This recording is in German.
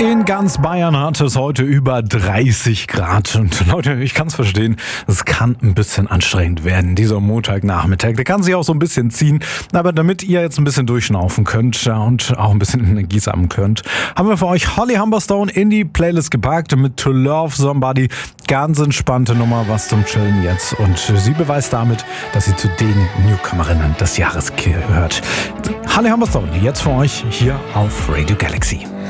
In ganz Bayern hat es heute über 30 Grad. Und Leute, ich kann es verstehen, es kann ein bisschen anstrengend werden, dieser Montagnachmittag. Der kann sich auch so ein bisschen ziehen. Aber damit ihr jetzt ein bisschen durchschnaufen könnt und auch ein bisschen Energie sammeln könnt, haben wir für euch Holly Humberstone in die Playlist gepackt mit To Love Somebody. Ganz entspannte Nummer, was zum Chillen jetzt. Und sie beweist damit, dass sie zu den Newcomerinnen des Jahres gehört. Holly Humberstone, jetzt für euch hier auf Radio Galaxy.